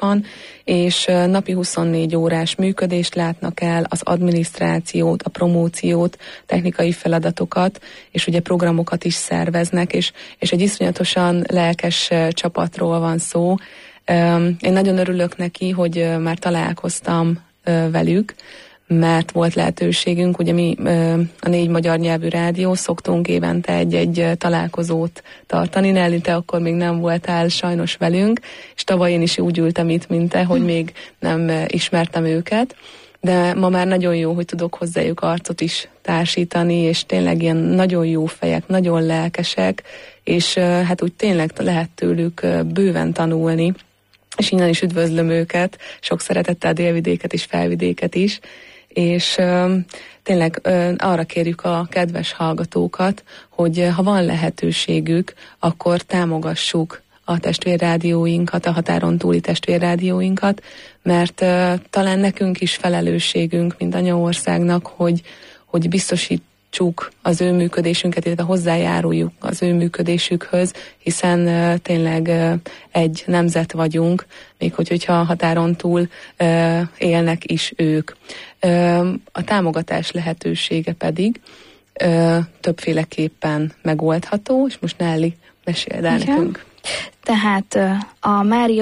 van, és napi 24 órás működést látnak el, az adminisztrációt, a promóciót, technikai feladatokat, és ugye programokat is szerveznek, és egy iszonyatosan lelkes csapatról van szó. Én nagyon örülök neki, hogy már találkoztam velük, mert volt lehetőségünk, ugye mi a 4 magyar nyelvű rádió szoktunk évente egy találkozót tartani. Nelly, te akkor még nem voltál sajnos velünk, és tavaly én is úgy ültem itt, mint te, hogy még nem ismertem őket, de ma már nagyon jó, hogy tudok hozzájuk arcot is társítani, és tényleg ilyen nagyon jó fejek, nagyon lelkesek, és hát úgy tényleg lehet tőlük bőven tanulni, és innen is üdvözlöm őket, sok szeretettel Délvidéket és Felvidéket is, és tényleg arra kérjük a kedves hallgatókat, hogy ha van lehetőségük, akkor támogassuk a testvérrádióinkat, a határon túli testvérrádióinkat, mert talán nekünk is felelősségünk, mint anyaországnak, hogy biztosítsuk az ő működésünket, illetve hozzájáruljuk az ő működésükhöz, hiszen tényleg egy nemzet vagyunk, még hogyha határon túl élnek is ők. A támogatás lehetősége pedig többféleképpen megoldható, és most Nelly, meséld el nekünk. Tehát a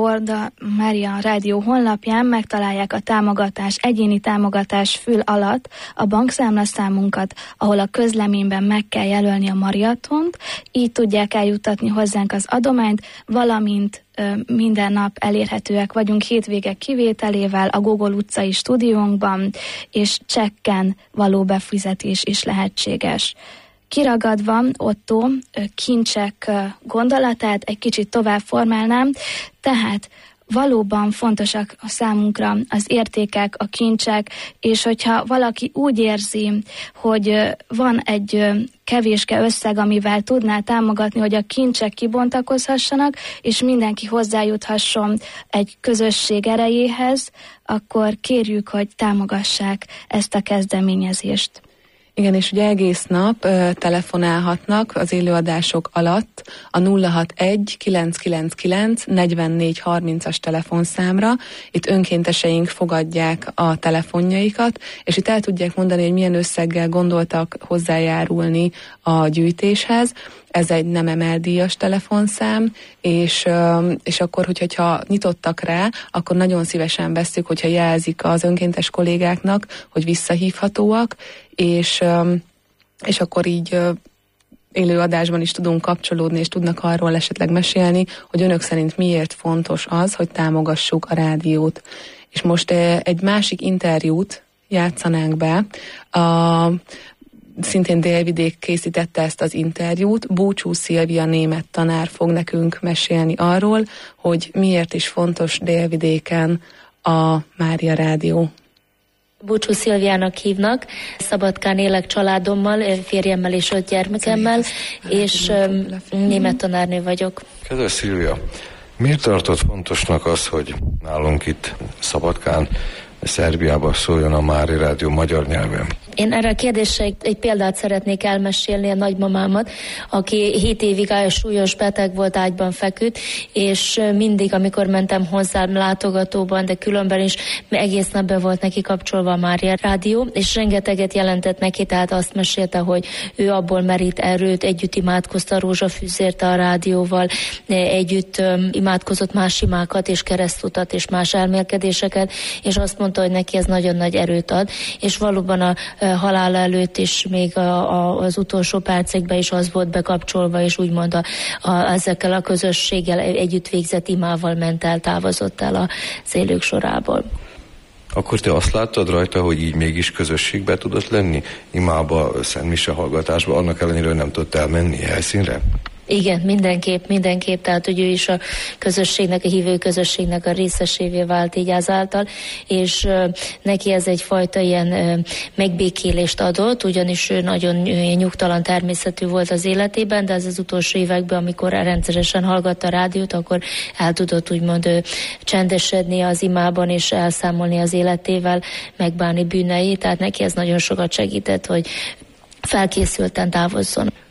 Mária Rádió honlapján megtalálják a egyéni támogatás fül alatt a bankszámlaszámunkat, ahol a közleményben meg kell jelölni a mariatont, így tudják eljuttatni hozzánk az adományt, valamint minden nap elérhetőek vagyunk hétvége kivételével a Gogol utcai stúdiónkban, és csekken való befizetés is lehetséges. Kiragadva Otto kincsek gondolatát egy kicsit tovább formálnám, tehát valóban fontosak a számunkra az értékek, a kincsek, és hogyha valaki úgy érzi, hogy van egy kevéske összeg, amivel tudná támogatni, hogy a kincsek kibontakozhassanak, és mindenki hozzájuthasson egy közösség erejéhez, akkor kérjük, hogy támogassák ezt a kezdeményezést. Igen, és ugye egész nap telefonálhatnak az élőadások alatt a 061-999-4430-as telefonszámra. Itt önkénteseink fogadják a telefonjaikat, és itt el tudják mondani, hogy milyen összeggel gondoltak hozzájárulni a gyűjtéshez. Ez egy nem emeldíjas telefonszám, és akkor, hogyha nyitottak rá, akkor nagyon szívesen vesszük, hogyha jelzik az önkéntes kollégáknak, hogy visszahívhatóak, és akkor így élőadásban is tudunk kapcsolódni, és tudnak arról esetleg mesélni, hogy önök szerint miért fontos az, hogy támogassuk a rádiót. És most egy másik interjút játszanánk be. Szintén Délvidék készítette ezt az interjút. Búcsú Szilvia német tanár fog nekünk mesélni arról, hogy miért is fontos Délvidéken a Mária Rádió. Búcsú Szilviának hívnak, Szabadkán élek családommal, férjemmel és 5 gyermekemmel, és német tanárnő vagyok. Kedves Szilvia, miért tartott fontosnak az, hogy nálunk itt Szabadkán, Szerbiában szóljon a Mária Rádió magyar nyelven? Én erre a kérdésre egy példát szeretnék elmesélni, a nagymamámat, aki 7 évig súlyos beteg volt, ágyban feküdt, és mindig, amikor mentem hozzám látogatóban, de különben is egész nap be volt neki kapcsolva a Mária Rádió, és rengeteget jelentett neki, tehát azt mesélte, hogy ő abból merít erőt, együtt imádkozta a rózsafűzért a rádióval, együtt imádkozott más imákat és keresztutat és más elmélkedéseket, és azt mondta, hogy neki ez nagyon nagy erőt ad, és valóban a halála előtt is még az utolsó percekben is az volt bekapcsolva, és úgymond ezekkel a közösséggel együtt végzett imával ment el, távozott el az élők sorából. Akkor te azt láttad rajta, hogy így mégis közösségbe tudott lenni? Imába, Szent Mise hallgatásba, annak ellenére, hogy nem tudott elmenni helyszínre? Igen, mindenképp, tehát hogy ő is a közösségnek, a hívő közösségnek a részesévé vált így ezáltal, és neki ez egyfajta ilyen megbékélést adott, ugyanis ő nagyon nyugtalan természetű volt az életében, de ez az utolsó években, amikor rendszeresen hallgatta a rádiót, akkor el tudott úgymond csendesedni az imában, és elszámolni az életével, megbánni bűneit, tehát neki ez nagyon sokat segített, hogy felkészülten távozzon.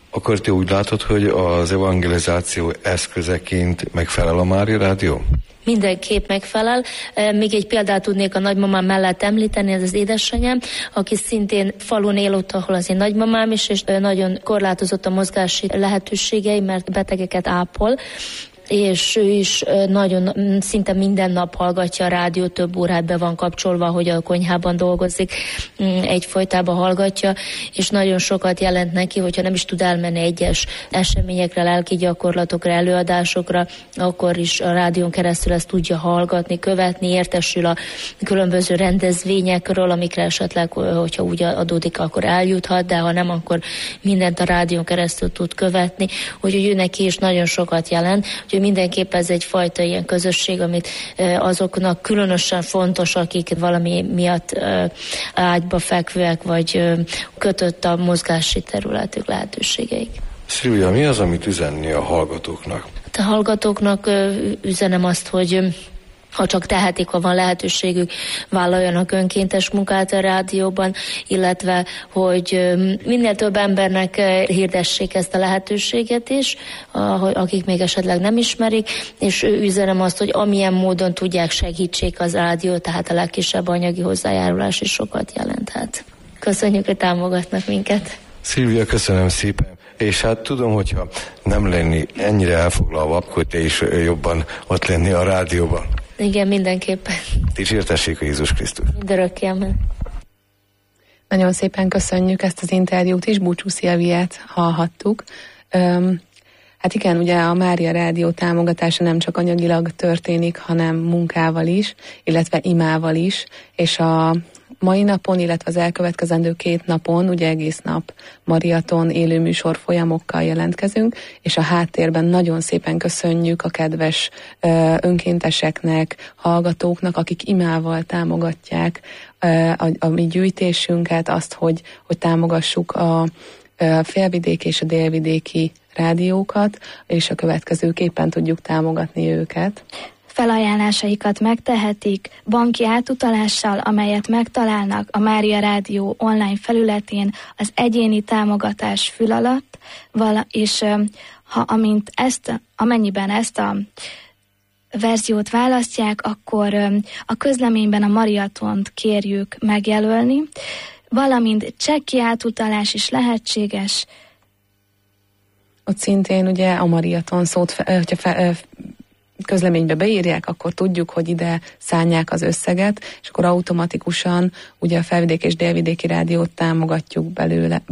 Akkor te úgy látod, hogy az evangelizáció eszközeként megfelel a Mária Rádió? Mindenképp megfelel. Még egy példát tudnék a nagymamám mellett említeni, ez az édesanyám, aki szintén falun él ott, ahol az én nagymamám is, és nagyon korlátozott a mozgási lehetőségei, mert betegeket ápol, és ő is nagyon szinte minden nap hallgatja a rádiót, több órát be van kapcsolva, hogy a konyhában dolgozik, egyfolytában hallgatja, és nagyon sokat jelent neki, hogyha nem is tud elmenni egyes eseményekre, lelki gyakorlatokra, előadásokra, akkor is a rádión keresztül ezt tudja hallgatni, követni, értesül a különböző rendezvényekről, amikre esetleg, hogyha úgy adódik, akkor eljuthat, de ha nem, akkor mindent a rádión keresztül tud követni, úgyhogy ő neki is nagyon sokat jelent, úgyhogy mindenképp ez egyfajta ilyen közösség, amit azoknak különösen fontos, akik valami miatt ágyba fekvőek, vagy kötött a mozgási területük, lehetőségeik. Szilvia, mi az, amit üzenni a hallgatóknak? A hallgatóknak üzenem azt, hogy ha csak tehetik, ha van lehetőségük, vállaljanak önkéntes munkát a rádióban, illetve, hogy minél több embernek hirdessék ezt a lehetőséget is, akik még esetleg nem ismerik, és üzenem azt, hogy amilyen módon tudják, segítsék az rádiót, tehát a legkisebb anyagi hozzájárulás is sokat jelenthet. Köszönjük, hogy támogatnak minket. Szilvia, köszönöm szépen. És hát tudom, hogyha nem lenni ennyire elfoglalva, akkor te is jobban ott lenni a rádióban. Igen, mindenképpen. Dicsértessék a Jézus Krisztus. Mindörökké, amen. Nagyon szépen köszönjük ezt az interjút is, Búcsú Szilviát hallhattuk. Hát igen, ugye a Mária Rádió támogatása nem csak anyagilag történik, hanem munkával is, illetve imával is, és a mai napon, illetve az elkövetkezendő 2 napon, ugye egész nap mariaton élőműsor folyamokkal jelentkezünk, és a háttérben nagyon szépen köszönjük a kedves önkénteseknek, hallgatóknak, akik imával támogatják a mi gyűjtésünket, azt, hogy támogassuk a félvidéki és a délvidéki rádiókat, és a következőképpen tudjuk támogatni őket. Felajánlásaikat megtehetik banki átutalással, amelyet megtalálnak a Mária Rádió online felületén az egyéni támogatás fül alatt, és amennyiben ezt a verziót választják, akkor a közleményben a mariatont kérjük megjelölni, valamint csekki átutalás is lehetséges. Ott szintén ugye a mariaton szót, hogyha közleménybe beírják, akkor tudjuk, hogy ide szánják az összeget, és akkor automatikusan ugye a felvidéki és délvidéki rádiót támogatjuk belőle.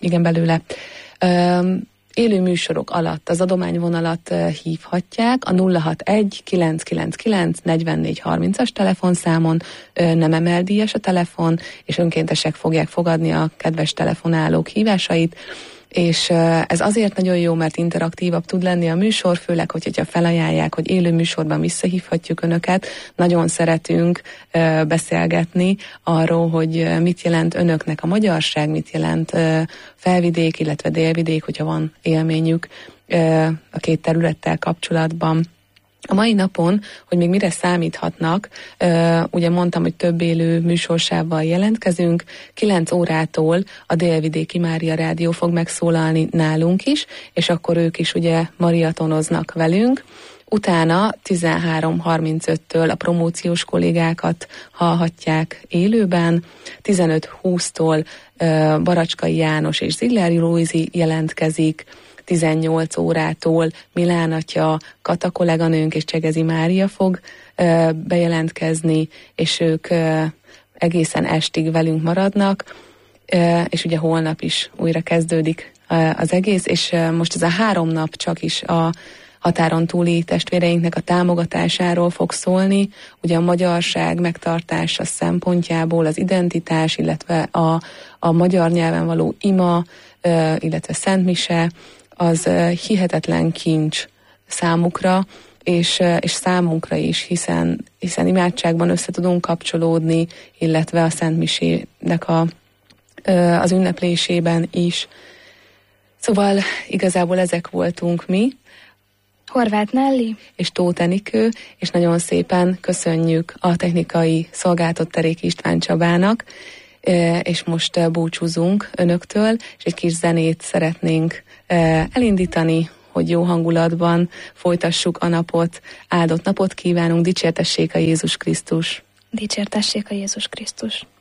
Élő műsorok alatt az adományvonalat hívhatják a 061 999 44 30-as telefonszámon, nem emeldíjas a telefon, és önkéntesek fogják fogadni a kedves telefonálók hívásait, és ez azért nagyon jó, mert interaktívabb tud lenni a műsor, főleg, hogyha felajánlják, hogy élő műsorban visszahívhatjuk önöket. Nagyon szeretünk beszélgetni arról, hogy mit jelent önöknek a magyarság, mit jelent felvidék, illetve délvidék, hogyha van élményük a 2 területtel kapcsolatban. A mai napon, hogy még mire számíthatnak, ugye mondtam, hogy több élő műsorsávval jelentkezünk, 9 órától a Délvidéki Mária Rádió fog megszólalni nálunk is, és akkor ők is ugye mariatonoznak velünk. Utána 13:35-től a promóciós kollégákat hallhatják élőben, 15:20-tól Baracskai János és Zilleri Lózi jelentkezik, 18 órától Milán atya, Kata kolléganőnk és Csegezi Mária fog bejelentkezni, és ők egészen estig velünk maradnak, és ugye holnap is újra kezdődik az egész, és most ez a 3 nap csak is a határon túli testvéreinknek a támogatásáról fog szólni, ugye a magyarság megtartása szempontjából az identitás, illetve a magyar nyelven való ima, illetve szentmise, az hihetetlen kincs számukra, és számunkra is, hiszen imádságban össze tudunk kapcsolódni, illetve a szentmisének az ünneplésében is. Szóval igazából ezek voltunk mi. Horváth Nelly és Tóth Enikő, és nagyon szépen köszönjük a technikai szolgáltat Teréki István Csabának, és most búcsúzunk önöktől, és egy kis zenét szeretnénk elindítani, hogy jó hangulatban folytassuk a napot. Áldott napot kívánunk, dicsértessék a Jézus Krisztus! Dicsértessék a Jézus Krisztus!